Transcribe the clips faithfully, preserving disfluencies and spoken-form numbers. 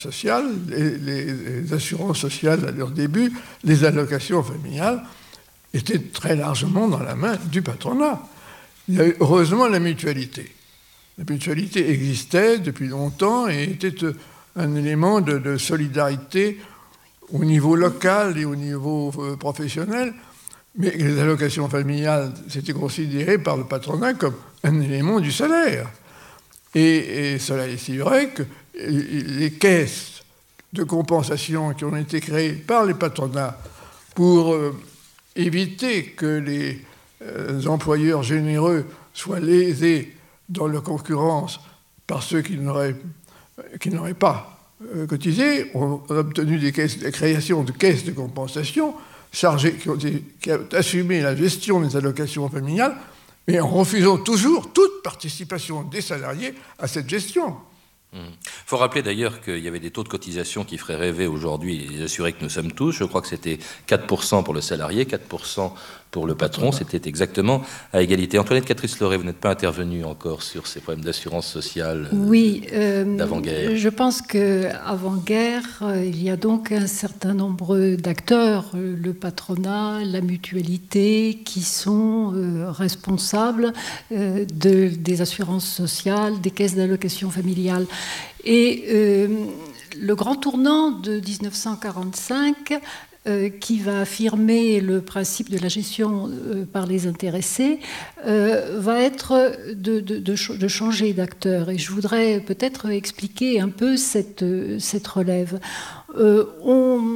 sociales, les, les, les assurances sociales à leur début, les allocations familiales étaient très largement dans la main du patronat. Il y a eu heureusement la mutualité. La mutualité existait depuis longtemps et était un élément de, de solidarité au niveau local et au niveau euh, professionnel, mais les allocations familiales, c'était considéré par le patronat comme un élément du salaire. Et, et cela est si vrai que les caisses de compensation qui ont été créées par les patronats pour euh, éviter que les euh, employeurs généreux soient lésés dans leur concurrence par ceux qui n'auraient, qui n'auraient pas euh, cotisé, ont obtenu des caisses, la création de caisses de compensation chargées, qui ont, qui ont assumé la gestion des allocations familiales, mais en refusant toujours toute participation des salariés à cette gestion. Il faut rappeler d'ailleurs qu'il y avait des taux de cotisation qui feraient rêver aujourd'hui les assurés que nous sommes tous. Je crois que c'était quatre pour cent pour le salarié, quatre pour cent pour le patron. C'était exactement à égalité. Antoinette Catrice-Loret, vous n'êtes pas intervenue encore sur ces problèmes d'assurance sociale euh, oui, euh, d'avant-guerre. Je pense qu'avant-guerre, euh, il y a donc un certain nombre d'acteurs, euh, le patronat, la mutualité, qui sont euh, responsables euh, de, des assurances sociales, des caisses d'allocation familiale. Et euh, le grand tournant de dix-neuf cent quarante-cinq, euh, qui va affirmer le principe de la gestion euh, par les intéressés, euh, va être de, de, de, de changer d'acteur. Et je voudrais peut-être expliquer un peu cette, cette relève. Euh, on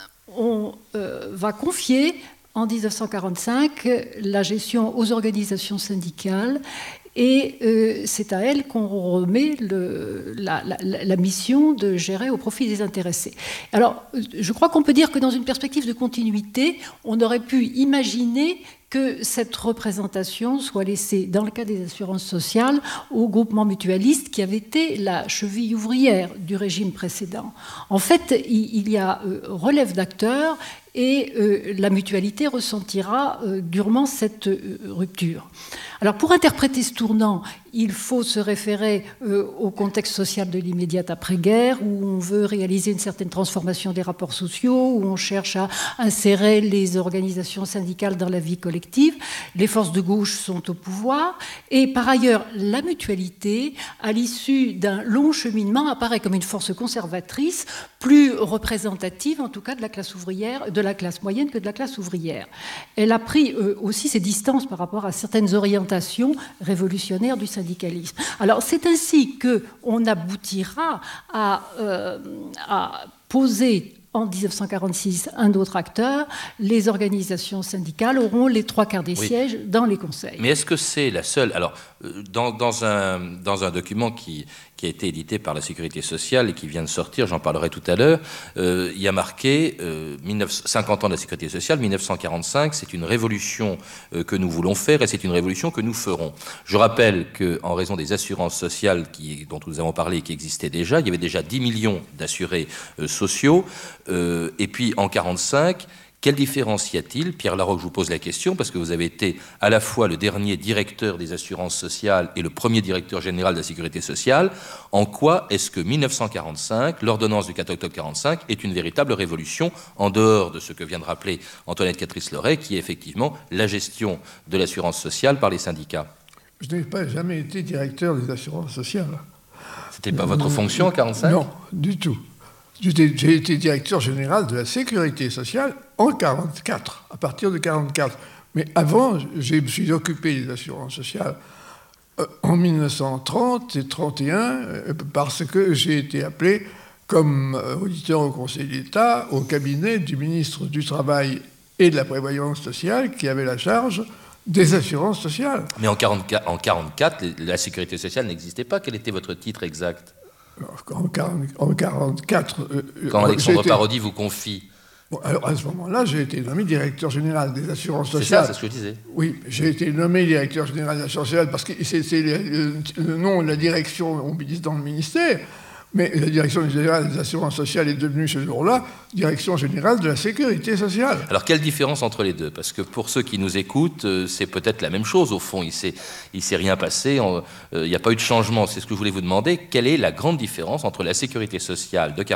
on euh, va confier en dix-neuf cent quarante-cinq la gestion aux organisations syndicales. Et euh, c'est à elle qu'on remet le, la, la, la mission de gérer au profit des intéressés. Alors, je crois qu'on peut dire que dans une perspective de continuité, on aurait pu imaginer que cette représentation soit laissée, dans le cas des assurances sociales, au groupement mutualiste qui avait été la cheville ouvrière du régime précédent. En fait, il y a euh, relève d'acteurs et euh, la mutualité ressentira euh, durement cette euh, rupture. Alors, pour interpréter ce tournant, il faut se référer euh, au contexte social de l'immédiate après-guerre, où on veut réaliser une certaine transformation des rapports sociaux, où on cherche à insérer les organisations syndicales dans la vie collective. Les forces de gauche sont au pouvoir. Et par ailleurs, la mutualité, à l'issue d'un long cheminement, apparaît comme une force conservatrice, plus représentative, en tout cas, de la classe ouvrière, de la classe moyenne que de la classe ouvrière. Elle a pris euh, aussi ses distances par rapport à certaines orientations révolutionnaires du syndicalisme. Alors, c'est ainsi qu'on aboutira à, euh, à poser en dix-neuf cent quarante-six un autre acteur. Les organisations syndicales auront les trois quarts des oui. sièges dans les conseils. Mais est-ce que c'est la seule... Alors, dans, dans, un, dans un document qui, qui a été édité par la Sécurité sociale et qui vient de sortir, j'en parlerai tout à l'heure, euh, il y a marqué euh, cinquante ans de la Sécurité sociale, mille neuf cent quarante-cinq, c'est une révolution euh, que nous voulons faire et c'est une révolution que nous ferons. Je rappelle qu'en raison des assurances sociales qui, dont nous avons parlé et qui existaient déjà, il y avait déjà dix millions d'assurés euh, sociaux. Euh, et puis en quarante-cinq, quelle différence y a-t-il? Pierre Laroque, je vous pose la question parce que vous avez été à la fois le dernier directeur des assurances sociales et le premier directeur général de la sécurité sociale. En quoi est-ce que mille neuf cent quarante-cinq, l'ordonnance du quatre octobre quarante-cinq, est une véritable révolution en dehors de ce que vient de rappeler Antoinette Catrice-Loret, qui est effectivement la gestion de l'assurance sociale par les syndicats? Je n'ai pas jamais été directeur des assurances sociales. C'était pas votre fonction en quarante-cinq? Non, du tout. J'ai été directeur général de la sécurité sociale en quarante-quatre, à partir de quarante-quatre. Mais avant, je me suis occupé des assurances sociales en mille neuf cent trente et trente et un parce que j'ai été appelé comme auditeur au Conseil d'État au cabinet du ministre du Travail et de la Prévoyance sociale qui avait la charge des assurances sociales. Mais en quarante-quatre, en quarante-quatre, la sécurité sociale n'existait pas. Quel était votre titre exact ? En, quarante, en quarante-quatre... Euh, Quand Alexandre été... Parodi vous confie... Bon, alors à ce moment-là, j'ai été nommé directeur général des assurances sociales. C'est ça, c'est ce que je disais. Oui, j'ai été nommé directeur général des assurances sociales parce que c'est, c'est le, le nom de la direction dans le ministère, mais la direction générale des assurances sociales est devenue ce jour-là direction générale de la sécurité sociale. Alors quelle différence entre les deux? Parce que pour ceux qui nous écoutent, c'est peut-être la même chose au fond. Il s'est, il s'est rien passé, il n'y a pas eu de changement. C'est ce que je voulais vous demander. Quelle est la grande différence entre la sécurité sociale de mille neuf cent